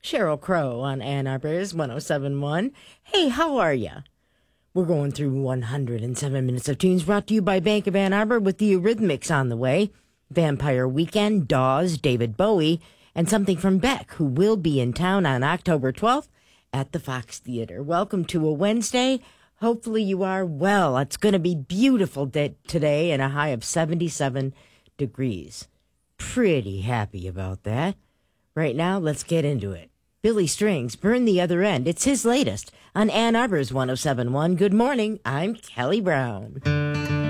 Cheryl Crow on Ann Arbor's 1071. Hey, how are ya? We're going through 107 minutes of tunes brought to you by Bank of Ann Arbor with the Eurythmics on the way. Vampire Weekend, Dawes, David Bowie, and something from Beck, who will be in town on October 12th at the Fox Theater. Welcome to a Wednesday. Hopefully you are well. It's going to be beautiful today and a high of 77 degrees. Pretty happy about that. Right now, let's get into it. Billy Strings, Burn the Other End. It's his latest on Ann Arbor's 1071. Good morning. I'm Kelly Brown.